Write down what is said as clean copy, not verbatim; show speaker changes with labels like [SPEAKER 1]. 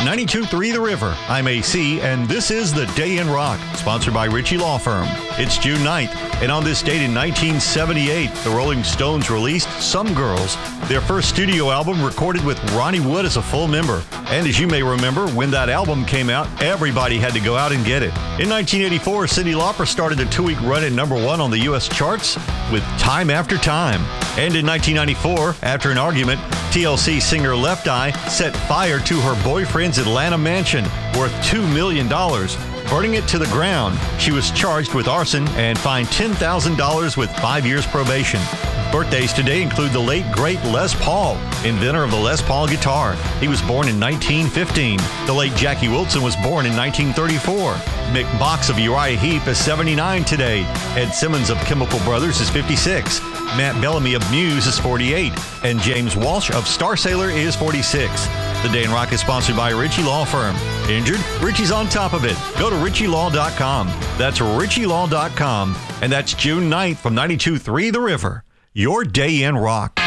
[SPEAKER 1] 92.3 The River. I'm AC, and this is The Day in Rock, sponsored by Ritchie Law Firm. It's June 9th, and on this date in 1978, the Rolling Stones released Some Girls, their first studio album recorded with Ronnie Wood as a full member. And as you may remember, when that album came out, everybody had to go out and get it. In 1984, Cyndi Lauper started a 2-week run at #1 on the U.S. charts with Time After Time. And in 1994, after an argument, TLC singer Left Eye set fire to her boyfriend's Atlanta mansion worth $2 million, burning it to the ground. She was charged with arson and fined $10,000 with 5 years probation. Birthdays today include the late, great Les Paul, inventor of the Les Paul guitar. He was born in 1915. The late Jackie Wilson was born in 1934. Mick Box of Uriah Heep is 79 today. Ed Simmons of Chemical Brothers is 56. Matt Bellamy of Muse is 48. And James Walsh of Star Sailor is 46. The Day in Rock is sponsored by Ritchie Law Firm. Injured? Ritchie's on top of it. Go to RitchieLaw.com. That's RitchieLaw.com. And that's June 9th from 92.3 The River. Your Day in Rock.